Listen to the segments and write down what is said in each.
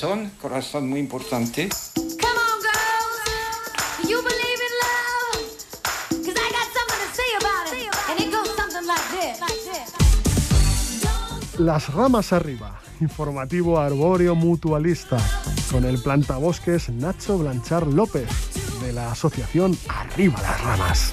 corazón muy importante. Come on, girls, do you believe in love? 'Cause I got something to say about it, and it goes something like this. Las ramas arriba, informativo arbóreo mutualista, con el plantabosques Nacho Blanchard López, de la asociación Arriba las Ramas.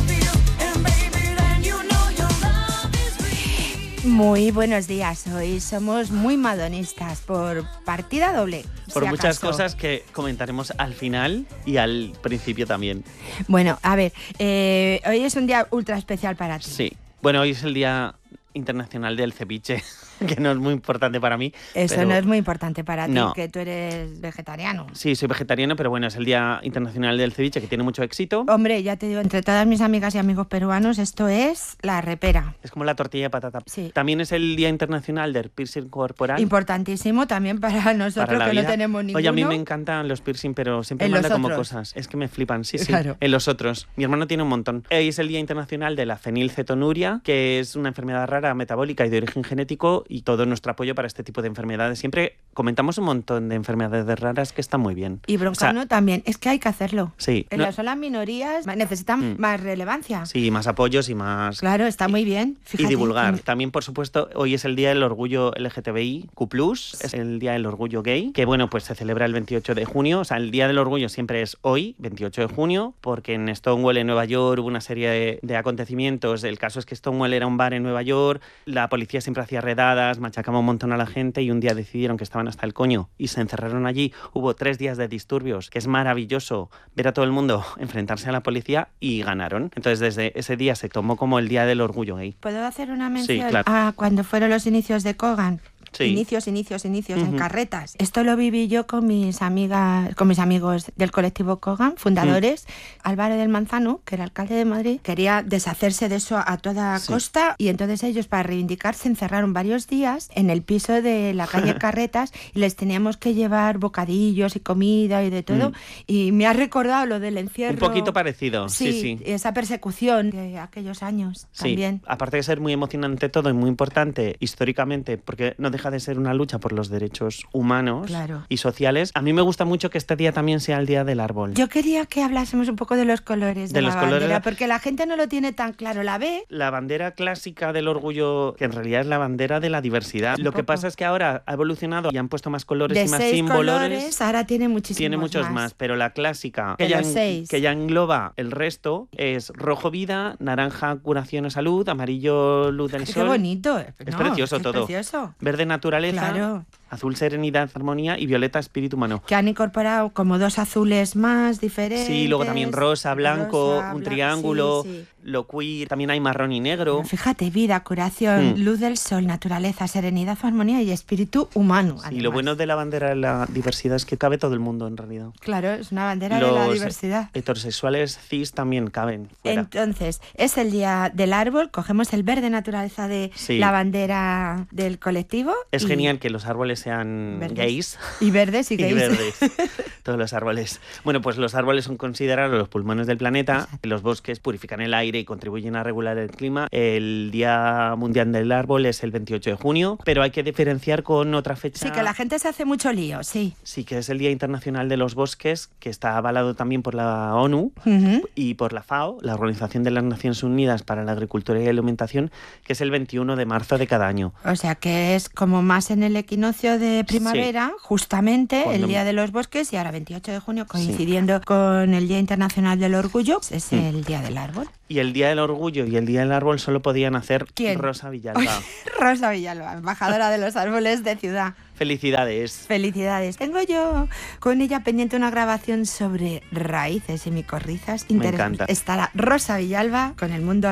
Muy buenos días, hoy somos muy madonistas por partida doble. Por si muchas acaso. cosas que comentaremos al final y al principio también. Bueno, a ver, hoy es un día ultra especial para ti. Sí. Bueno, hoy es el Día Internacional del Ceviche, que no es muy importante para mí. Eso pero no es muy importante para ti, no. que tú eres vegetariano. Sí, soy vegetariano, pero bueno, es el Día Internacional del Ceviche, que tiene mucho éxito. Hombre, ya te digo, entre todas mis amigas y amigos peruanos, esto es la repera. Es como la tortilla de patata. Sí. También es el Día Internacional del Piercing Corporal. Importantísimo también para nosotros, para la que vida. no tenemos ninguno. Oye, a mí me encantan los piercing, pero siempre En manda los como otros. cosas. Es que me flipan, sí, sí. Claro. En los otros. Mi hermano tiene un montón. Hoy es el Día Internacional de la fenilcetonuria, que es una enfermedad rara metabólica y de origen genético, y todo nuestro apoyo para este tipo de enfermedades. Siempre comentamos un montón de enfermedades raras que están muy bien. Y broncano también, es que hay que hacerlo. Sí. En las solas minorías necesitan más relevancia. Sí, más apoyos y más... Claro, está muy bien. Fíjate. Y divulgar. También, por supuesto, hoy es el Día del Orgullo LGTBIQ+, es el Día del Orgullo Gay, que bueno, pues se celebra el 28 de junio. O sea, el Día del Orgullo siempre es hoy, 28 de junio, porque en Stonewall, en Nueva York, hubo una serie de acontecimientos. El caso es que Stonewall era un bar en Nueva York, la policía siempre hacía redadas, machacaba un montón a la gente y un día decidieron que estaban hasta el coño y se encerraron allí. Hubo 3 días de disturbios, que es maravilloso ver a todo el mundo enfrentarse a la policía, y ganaron. Entonces, desde ese día se tomó como el Día del Orgullo Gay. ¿Puedo hacer una mención Sí, claro. a cuando fueron los inicios de Kogan? Sí. Inicios, en carretas. Esto lo viví yo con mis amigos del colectivo Kogan, fundadores. Álvaro del Manzano, que era alcalde de Madrid, quería deshacerse de eso a toda costa, y entonces ellos, para reivindicarse, encerraron varios días en el piso de la calle Carretas y les teníamos que llevar bocadillos y comida y de todo. Y me ha recordado lo del encierro. Un poquito parecido, sí. Esa persecución de aquellos años también. Aparte de ser muy emocionante todo y muy importante históricamente, porque no deja de ser una lucha por los derechos humanos y sociales. A mí me gusta mucho que este día también sea el Día del Árbol. Yo quería que hablásemos un poco de los colores de la bandera, colores, porque la gente no lo tiene tan claro. La ve. La bandera clásica del orgullo, que en realidad es la bandera de la diversidad. Lo que pasa es que ahora ha evolucionado y han puesto más colores y más símbolos. Colores, ahora tiene muchísimos Tiene muchos más, pero la clásica, que ya engloba el resto, es rojo vida, naranja curación o salud, amarillo luz del sol. Qué bonito. Es precioso todo. Precioso. Verde naturaleza, claro. Azul serenidad, armonía, y violeta espíritu humano. Que han incorporado como 2 azules más diferentes. Sí, luego también rosa, blanco, un triángulo, lo queer, también hay marrón y negro. Pero fíjate, vida, curación, luz del sol, naturaleza, serenidad, armonía y espíritu humano. Y lo bueno de la bandera de la diversidad es que cabe todo el mundo en realidad. Claro, es una bandera de la diversidad. Heterosexuales cis también caben fuera. Entonces, es el Día del Árbol, cogemos el verde naturaleza de la bandera del colectivo. Es genial que los árboles sean gays. Y verdes y gays. Y verdes, todos los árboles. Bueno, pues los árboles son considerados los pulmones del planeta. Exacto. Los bosques purifican el aire y contribuyen a regular el clima. El Día Mundial del Árbol es el 28 de junio, pero hay que diferenciar con otra fecha. Sí, que la gente se hace mucho lío, sí. Sí, que es el Día Internacional de los Bosques, que está avalado también por la ONU y por la FAO, la Organización de las Naciones Unidas para la Agricultura y la Alimentación, que es el 21 de marzo de cada año. O sea, que es como más en el equinoccio de primavera, justamente el Día de los Bosques, y ahora 28 de junio, coincidiendo con el Día Internacional del Orgullo, es el Día del Árbol. Y el Día del Orgullo y el Día del Árbol solo podían hacer Rosa Villalba. Rosa Villalba, embajadora de los árboles de Ciudad. Felicidades. Felicidades. Tengo yo con ella pendiente una grabación sobre raíces y micorrizas. Me encanta. Estará Rosa Villalba con El Mundo